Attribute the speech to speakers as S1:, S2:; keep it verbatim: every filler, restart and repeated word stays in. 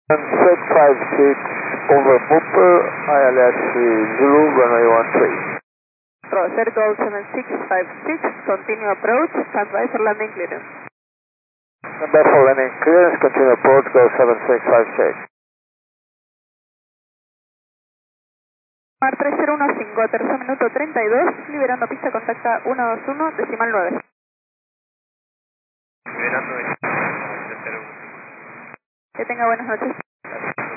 S1: six five six over Booper, I L S Zulu, runway one three.
S2: Roger, Gold seven six five six, continue approach, standby for landing clearance.
S1: Standby for landing clearance, continue approach, go seven six five six.
S2: Mar tres cero uno cinco, tercer minuto treinta y dos, liberando pista, contacta ciento veintiuno, decimal nueve.
S1: Liberando
S2: Que tenga buenas noches.